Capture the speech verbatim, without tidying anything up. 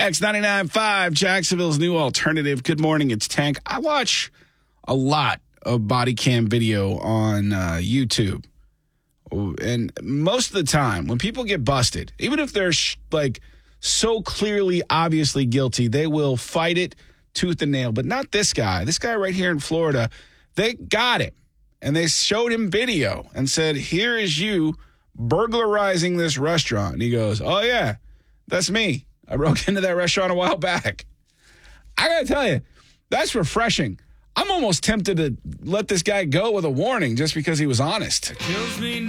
X ninety-nine point five, Jacksonville's new alternative. Good morning, it's Tank. I watch a lot of body cam video on uh, YouTube. And most of the time, when people get busted, even if they're sh- like so clearly, obviously guilty, they will fight it tooth and nail. But not this guy. This guy right here in Florida, they got him. And they showed him video and said, here is you burglarizing this restaurant. And he goes, oh, yeah, that's me. I broke into that restaurant a while back. I got to tell you, that's refreshing. I'm almost tempted to let this guy go with a warning just because he was honest. Kills me